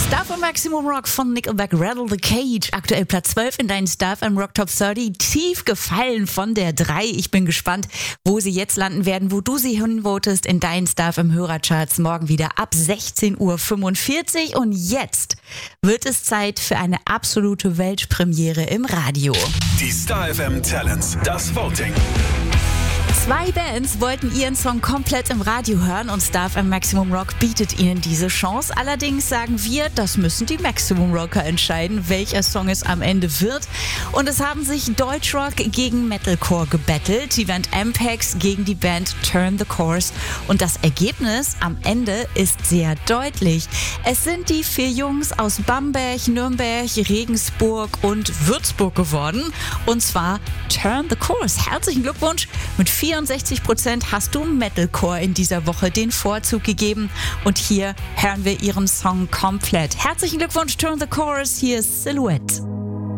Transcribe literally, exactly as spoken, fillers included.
Star F M Maximum Rock von Nickelback, Rattle the Cage. Aktuell Platz zwölf in deinen Star F M Rock Top dreißig. Tief gefallen von der drei. Ich bin gespannt, wo sie jetzt landen werden, wo du sie hinvotest in deinen Star F M Hörercharts. Morgen wieder ab sechzehn Uhr fünfundvierzig. Und jetzt wird es Zeit für eine absolute Weltpremiere im Radio. Die Star F M Talents, das Voting. Zwei Bands wollten ihren Song komplett im Radio hören und Star F M Maximum Rock bietet ihnen diese Chance. Allerdings sagen wir, das müssen die Maximum Rocker entscheiden, welcher Song es am Ende wird. Und es haben sich Deutschrock gegen Metalcore gebettelt, die Band Ampex gegen die Band Turn the Course. Und das Ergebnis am Ende ist sehr deutlich. Es sind die vier Jungs aus Bamberg, Nürnberg, Regensburg und Würzburg geworden. Und zwar Turn the Course. Herzlichen Glückwunsch. Mit vierundsechzig Prozent hast du Metalcore in dieser Woche den Vorzug gegeben. Und hier hören wir ihren Song komplett. Herzlichen Glückwunsch, Turn the Chorus. Hier ist Silhouette.